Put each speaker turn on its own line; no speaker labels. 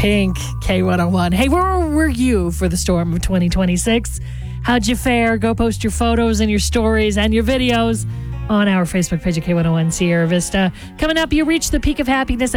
Pink, K101. Hey, where were you for the storm of 2026? How'd you fare? Go post your photos and your stories and your videos on our Facebook page at K101 Sierra Vista. Coming up, you reach the peak of happiness